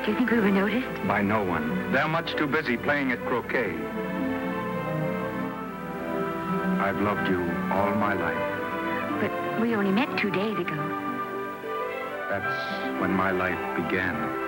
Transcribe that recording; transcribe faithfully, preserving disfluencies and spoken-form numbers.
Do you think we were noticed? By no one. They're much too busy playing at croquet. I've loved you all my life. But we only met two days ago. That's when my life began.